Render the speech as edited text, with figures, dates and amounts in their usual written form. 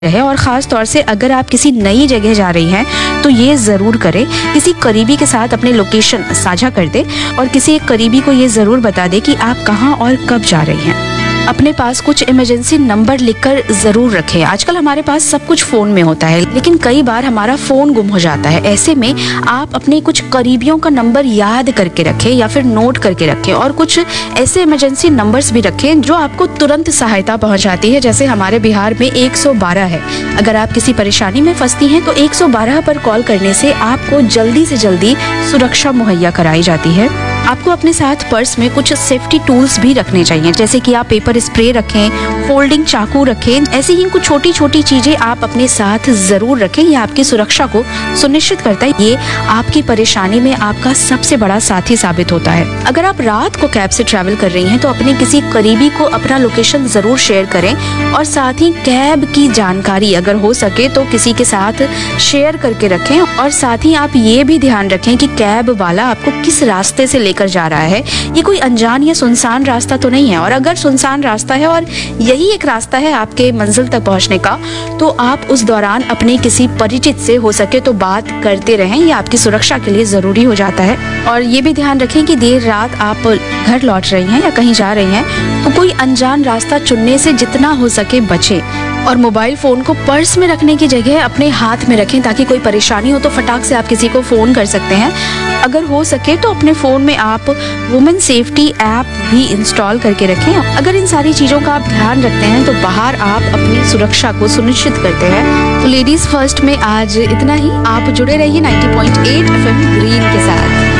रहे। और ख़ास तौर से अगर आप किसी नई जगह जा रही हैं तो ये ज़रूर करें, किसी करीबी के साथ अपने लोकेशन साझा कर दें और किसी एक करीबी को ये ज़रूर बता दें कि आप कहाँ और कब जा रही हैं। अपने पास कुछ इमरजेंसी नंबर लिखकर ज़रूर रखें। आजकल हमारे पास सब कुछ फ़ोन में होता है, लेकिन कई बार हमारा फ़ोन गुम हो जाता है। ऐसे में आप अपने कुछ करीबियों का नंबर याद करके रखें या फिर नोट करके रखें और कुछ ऐसे इमरजेंसी नंबर्स भी रखें जो आपको तुरंत सहायता पहुंचाती है। जैसे हमारे बिहार में 112 है। अगर आप किसी परेशानी में फंसती हैं तो 112 पर कॉल करने से आपको जल्दी से जल्दी सुरक्षा मुहैया कराई जाती है। आपको अपने साथ पर्स में कुछ सेफ्टी टूल्स भी रखने चाहिए, जैसे कि आप पेपर स्प्रे रखें, फोल्डिंग चाकू रखें। ऐसी ही कुछ छोटी छोटी चीजें आप अपने साथ जरूर रखें। ये आपकी सुरक्षा को सुनिश्चित करता है। ये आपकी परेशानी में आपका सबसे बड़ा साथी साबित होता है। अगर आप रात को कैब से ट्रैवल कर रही हैं तो अपने किसी करीबी को अपना लोकेशन जरूर शेयर करें और साथ ही कैब की जानकारी अगर हो सके तो किसी के साथ शेयर करके रखें। और साथ ही आप ये भी ध्यान रखें कि कैब वाला आपको किस रास्ते से लेकर जा रहा है। ये कोई अनजान या सुनसान रास्ता तो नहीं है, और अगर सुनसान रास्ता है और यही एक रास्ता है आपके मंजिल तक पहुंचने का, तो आप उस दौरान अपने किसी परिचित से हो सके तो बात करते रहें। ये आपकी सुरक्षा के लिए जरूरी हो जाता है। और ये भी ध्यान रखें कि देर रात आप घर लौट रही हैं या कहीं जा रही हैं तो कोई अनजान रास्ता चुनने से जितना हो सके बचें। और मोबाइल फोन को पर्स में रखने की जगह अपने हाथ में रखें, ताकि कोई परेशानी हो तो फटाक से आप किसी को फोन कर सकते हैं। अगर हो सके तो अपने फोन में आप वुमेन सेफ्टी ऐप भी इंस्टॉल करके रखें। अगर इन सारी चीजों का आप ध्यान रखते हैं तो बाहर आप अपनी सुरक्षा को सुनिश्चित करते हैं। तो लेडीज फर्स्ट में आज इतना ही। आप जुड़े रहिए 90.8 FM ग्रीन के साथ।